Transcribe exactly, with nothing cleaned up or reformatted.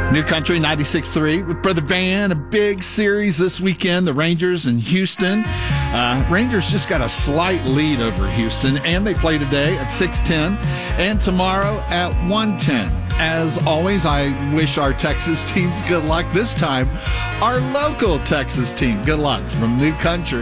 New Country ninety-six point three with Brother Van. A big series this weekend. The Rangers in Houston. Uh, Rangers just got a slight lead over Houston, and they play today at six ten and tomorrow at one ten. As always, I wish our Texas teams good luck. This time, our local Texas team good luck from New Country.